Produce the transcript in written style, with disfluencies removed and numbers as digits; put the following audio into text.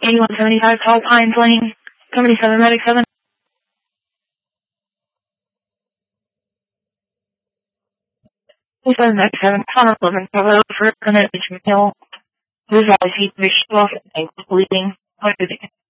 8175 Tall Pines Lane, Company 7 Medic 7. Medic 7, Tunnel 11, cover for an male. Visualize heat, visual, and bleeding.